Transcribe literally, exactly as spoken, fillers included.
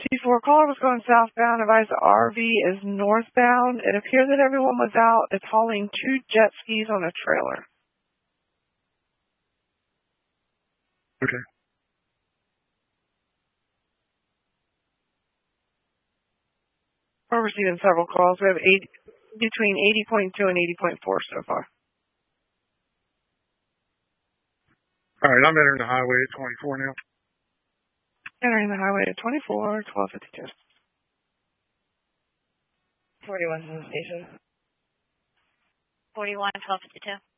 fifty-four, caller was going southbound. Advised the R V is northbound. It appears that everyone was out. It's hauling two jet skis on a trailer. Okay. We're receiving several calls. We have eight, between eighty point two and eighty point four so far. All right, I'm entering the highway at twenty-four now. Entering the highway at twenty-four, twelve fifty-two. forty-one to the station. forty-one, twelve fifty-two.